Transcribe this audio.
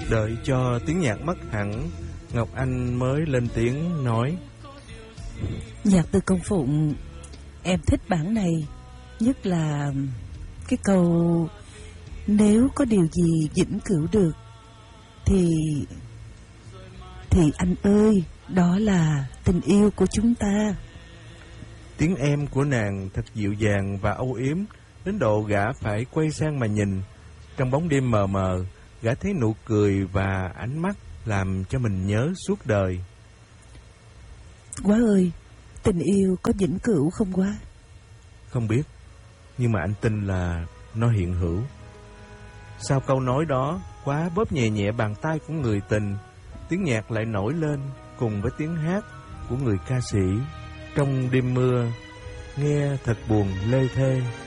Đợi cho tiếng nhạc mất hẳn, Ngọc Anh mới lên tiếng nói: Nhạc từ Công Phụng, em thích bản này, nhất là cái câu nếu có điều gì vĩnh cửu được thì anh ơi, đó là tình yêu của chúng ta. Tiếng em của nàng thật dịu dàng và âu yếm, đến độ gã phải quay sang mà nhìn. Trong bóng đêm mờ mờ, gã thấy nụ cười và ánh mắt làm cho mình nhớ suốt đời. Quá ơi, tình yêu có vĩnh cửu không Quá? Không biết, nhưng mà anh tin là nó hiện hữu. Sau câu nói đó, Quá bóp nhẹ nhẹ bàn tay của người tình. Tiếng nhạc lại nổi lên cùng với tiếng hát của người ca sĩ trong đêm mưa, nghe thật buồn lê thê.